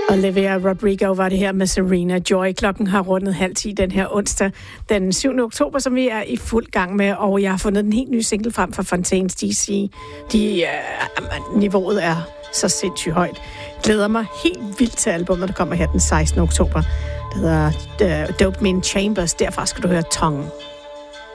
Olivia Rodrigo var det her med Serena Joy. Klokken har rundet 9:30 den her onsdag, den 7. oktober, som vi er i fuld gang med, og jeg har fundet en helt ny single frem fra Fontaines DC. Niveauet er så sindssygt højt. Glæder mig helt vildt til albumet, der kommer her den 16. oktober. Det hedder Dopamine Chambers. Derfra skal du høre Tongue.